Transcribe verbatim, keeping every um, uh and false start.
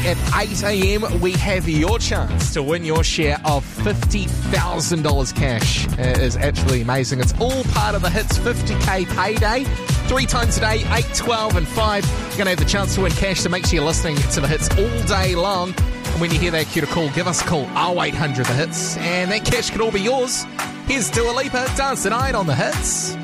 At eight a.m, we have your chance to win your share of fifty thousand dollars cash. It is absolutely amazing. It's all part of the Hits fifty K payday. Three times a day, eight, twelve and five. You're going to have the chance to win cash, so make sure you're listening to the Hits all day long. And when you hear that cue to call, give us a call, oh eight hundred the hits, and that cash could all be yours. Here's Dua Lipa, Dance Tonight on the Hits.